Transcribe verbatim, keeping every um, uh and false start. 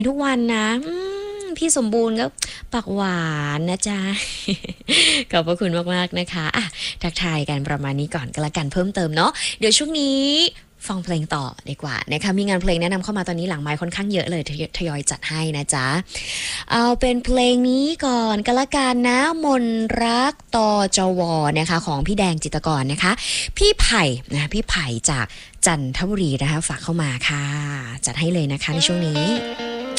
ทุกวันนะอืมพี่สมบูรณ์ก็ปากหวานนะจ๊ะ ขอบพระคุณมากๆนะคะอ่ะทักทายกันประมาณนี้ก่อนก็แล้วกันเพิ่มเติมเนาะเดี๋ยวช่วงนี้ฟังเพลงต่อดีกว่านะคะมีงานเพลงแนะนำเข้ามาตอนนี้หลังไมค์ค่อนข้างเยอะเลยทยทยอยจัดให้นะจ๊ะเอาเป็นเพลงนี้ก่อนก็แล้วกันนะมนรักตอจวนะคะของพี่แดงจิตรกรนะคะพี่ไผ่นะพี่ไผ่จากจันทบุรีนะคะฝากเข้ามาค่ะจัดให้เลยนะคะในช่วงนี้